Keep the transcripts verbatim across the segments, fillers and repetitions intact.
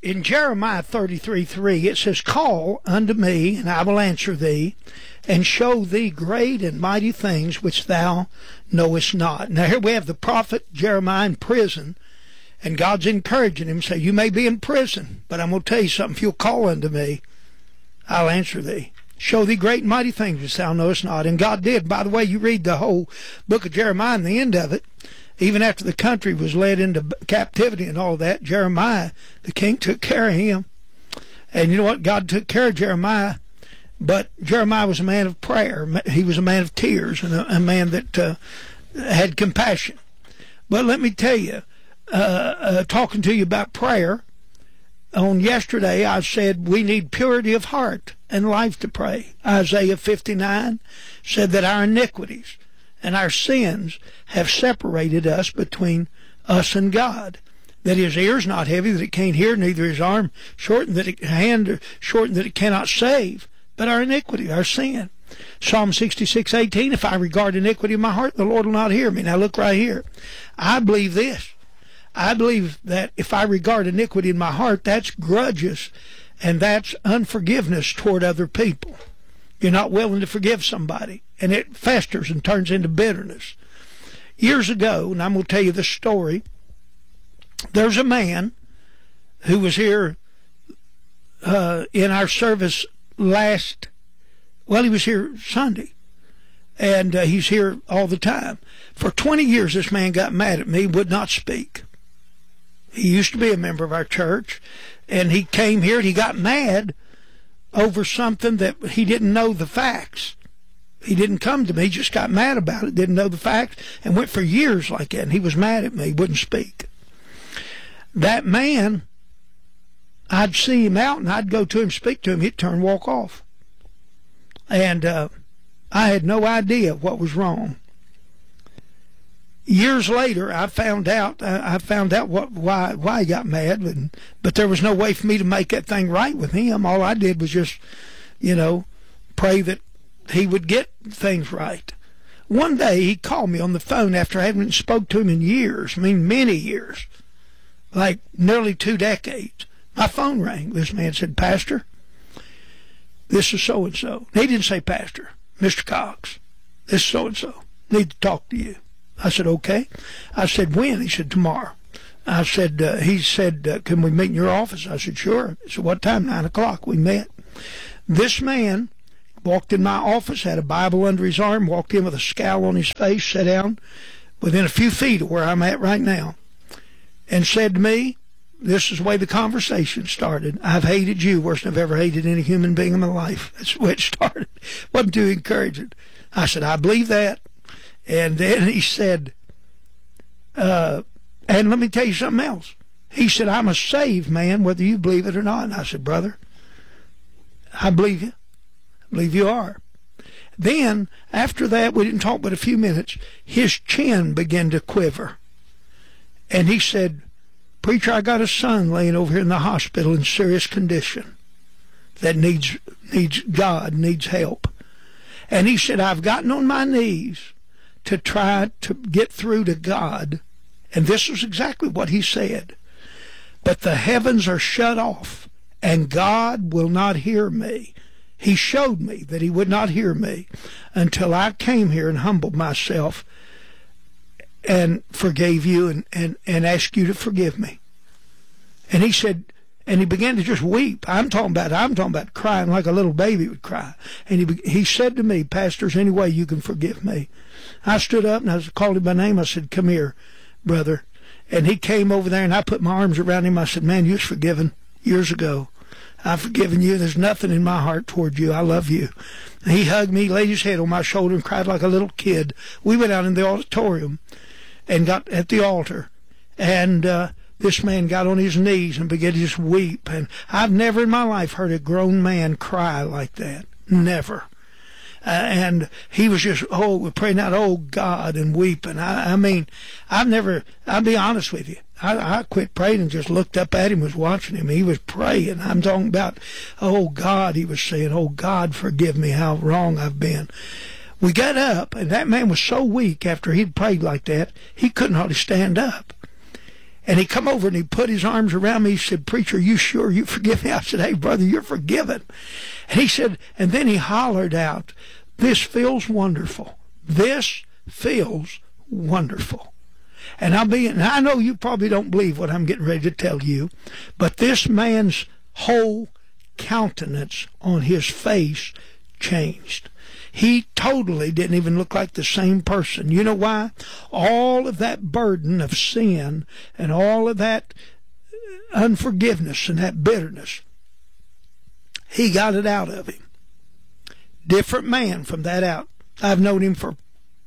in Jeremiah thirty-three three, it says, "Call unto me, and I will answer thee, and show thee great and mighty things which thou knowest not." Now here we have the prophet Jeremiah in prison, and God's encouraging him, say, you may be in prison, but I'm going to tell you something. If you'll call unto me, I'll answer thee. Show thee great and mighty things which thou knowest not. And God did. By the way, you read the whole book of Jeremiah, and the end of it, even after the country was led into captivity and all that, Jeremiah, the king, took care of him. And you know what? God took care of Jeremiah. But Jeremiah was a man of prayer. He was a man of tears, and a, a man that uh, had compassion. But let me tell you, uh, uh, talking to you about prayer, on yesterday I said we need purity of heart and life to pray. Isaiah fifty-nine said that our iniquities and our sins have separated us between us and God. That his ear's not heavy, that it can't hear, neither his arm shortened, that it hand shortened, that it cannot save. But our iniquity, our sin. Psalm sixty-six eighteen, "If I regard iniquity in my heart, the Lord will not hear me." Now look right here. I believe this. I believe that if I regard iniquity in my heart, that's grudges, and that's unforgiveness toward other people. You're not willing to forgive somebody, and it festers and turns into bitterness. Years ago, and I'm going to tell you this story, there's a man who was here uh, in our service last, well, he was here Sunday, and uh, he's here all the time. For twenty years, this man got mad at me, would not speak. He used to be a member of our church, and he came here and he got mad over something that he didn't know the facts. He didn't come to me, he just got mad about it, didn't know the facts, and went for years like that, and he was mad at me, wouldn't speak. That man, I'd see him out, and I'd go to him, speak to him, he'd turn and walk off. And uh, I had no idea what was wrong. Years later, I found out. I found out what why why he got mad, and, but there was no way for me to make that thing right with him. All I did was just, you know, pray that he would get things right. One day, he called me on the phone after I hadn't spoke to him in years. I mean, many years, like nearly two decades. My phone rang. This man said, "Pastor, this is so and so." He didn't say Pastor, "Mister Cox, this is so and so. Need to talk to you." I said, "Okay." I said, "When?" He said, "Tomorrow." I said, uh, he said, uh, "Can we meet in your office?" I said, "Sure." He said, "What time?" Nine o'clock. We met. This man walked in my office, had a Bible under his arm, walked in with a scowl on his face, sat down within a few feet of where I'm at right now, and said to me, this is the way the conversation started: "I've hated you worse than I've ever hated any human being in my life." That's the way it started. Wasn't too encouraging. I said, "I believe that." And then he said, uh, and let me tell you something else. He said, "I'm a saved man, whether you believe it or not." And I said, "Brother, I believe you. I believe you are." Then, after that, we didn't talk but a few minutes, his chin began to quiver. And he said, "Preacher, I got a son laying over here in the hospital in serious condition that needs, needs God, needs help." And he said, "I've gotten on my knees to try to get through to God." And this was exactly what he said. "But the heavens are shut off, and God will not hear me." He showed me that he would not hear me until I came here and humbled myself and forgave you and, and, and asked you to forgive me. And he said, and he began to just weep. I'm talking about, I'm talking about crying like a little baby would cry. And he he said to me, "Pastor, is there any way you can forgive me?" I stood up and I called him by name. I said, "Come here, brother." And he came over there and I put my arms around him. I said, "Man, you was forgiven years ago. I've forgiven you. There's nothing in my heart toward you. I love you." And he hugged me, laid his head on my shoulder, and cried like a little kid. We went out in the auditorium and got at the altar. And uh, this man got on his knees and began to just weep. And I've never in my life heard a grown man cry like that. Never. Uh, and he was just, oh, praying out, "Oh, God," and weeping. I, I mean, I've never, I'll be honest with you, I, I quit praying and just looked up at him, was watching him. He was praying. I'm talking about, "Oh, God," he was saying, "Oh, God, forgive me how wrong I've been." We got up, and that man was so weak after he'd prayed like that, he couldn't hardly stand up. And he come over and he put his arms around me. He said, "Preacher, you sure you forgive me?" I said, "Hey, brother, you're forgiven." And he said, and then he hollered out, "This feels wonderful. This feels wonderful." And I'll be, and I know you probably don't believe what I'm getting ready to tell you, but this man's whole countenance on his face changed. He totally didn't even look like the same person. You know why? All of that burden of sin and all of that unforgiveness and that bitterness, he got it out of him. Different man from that out. I've known him for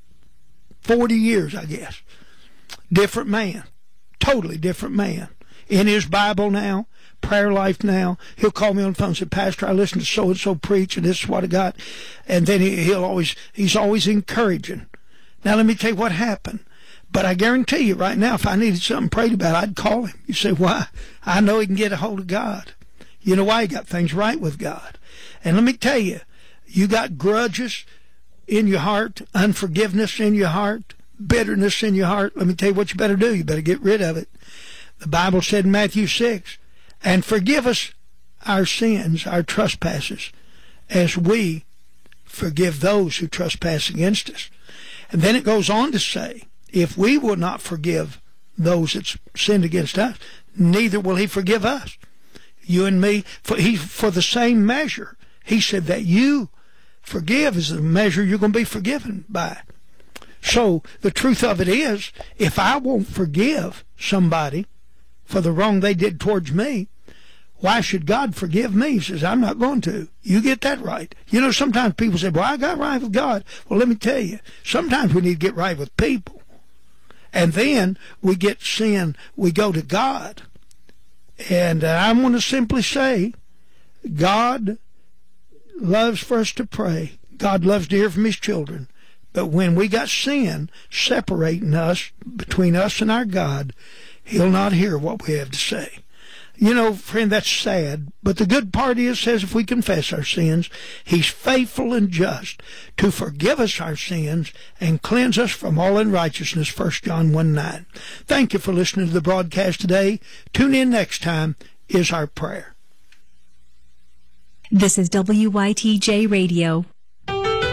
forty years, I guess. Different man. Totally different man. In his Bible now, prayer life now. He'll call me on the phone and say, "Pastor, I listened to so-and-so preach, and this is what I got." And then he, he'll always, he's always encouraging. Now, let me tell you what happened. But I guarantee you right now, if I needed something prayed about, I'd call him. You say, "Why?" I know he can get a hold of God. You know why? He got things right with God. And let me tell you, you got grudges in your heart, unforgiveness in your heart, bitterness in your heart. Let me tell you what you better do. You better get rid of it. The Bible said in Matthew six, "And forgive us our sins, our trespasses, as we forgive those who trespass against us." And then it goes on to say, if we will not forgive those that sinned against us, neither will he forgive us. You and me, for, he, for the same measure. He said that you forgive is the measure you're going to be forgiven by. So the truth of it is, if I won't forgive somebody for the wrong they did towards me, why should God forgive me? He says, "I'm not going to." You get that right. You know, sometimes people say, "Well, I got right with God." Well, let me tell you, sometimes we need to get right with people. And then we get sin, we go to God. And uh, I want to simply say, God loves for us to pray. God loves to hear from his children. But when we got sin separating us, between us and our God, he'll not hear what we have to say. You know, friend, that's sad. But the good part is, says if we confess our sins, he's faithful and just to forgive us our sins and cleanse us from all unrighteousness, First John one nine. Thank you for listening to the broadcast today. Tune in next time is our prayer. This is W Y T J Radio.